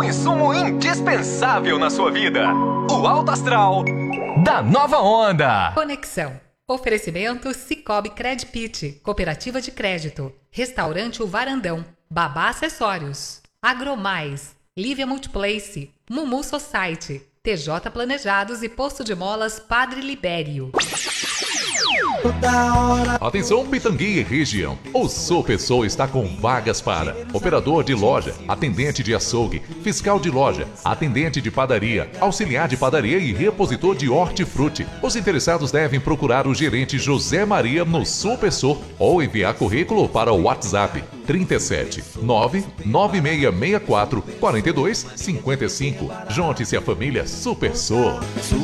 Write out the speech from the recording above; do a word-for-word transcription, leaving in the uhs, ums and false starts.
insumo indispensável na sua vida. O Alto Astral da Nova Onda. Conexão. Oferecimento Cicobi Credpit, Cooperativa de Crédito, Restaurante O Varandão, Babá Acessórios, Agromais, Lívia Multiplace, Mumu Society, T J Planejados e Posto de Molas Padre Libério. Atenção Pitangui e região. O Supersol está com vagas para operador de loja, atendente de açougue, fiscal de loja, atendente de padaria, auxiliar de padaria e repositor de hortifruti. Os interessados devem procurar o gerente José Maria no Supersol ou enviar currículo para o WhatsApp trinta e sete, nove nove seis seis quatro, quatro dois cinco cinco. Junte-se à família Supersol.